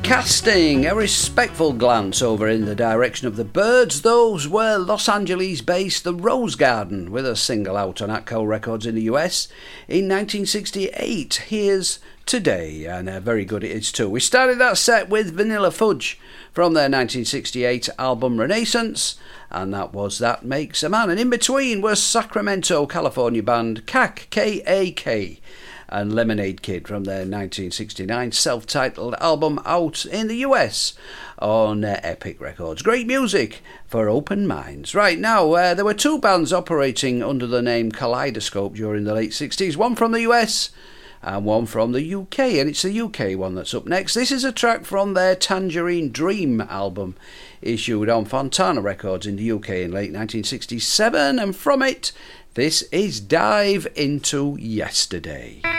Casting a respectful glance over in the direction of the Byrds. Those were Los Angeles-based The Rose Garden, with a single out on Atco Records in the US in 1968. Here's Today, and very good it is too. We started that set with Vanilla Fudge from their 1968 album Renaissance, and that was That Makes a Man. And in between was Sacramento, California band KAK, K-A-K, and Lemonade Kid from their 1969 self-titled album out in the US on Epic Records. Great music for open minds. Right, now, there were two bands operating under the name Kaleidoscope during the late 60s, one from the US and one from the UK, and it's the UK one that's up next. This is a track from their Tangerine Dream album, issued on Fontana Records in the UK in late 1967, and from it, this is Dive Into Yesterday.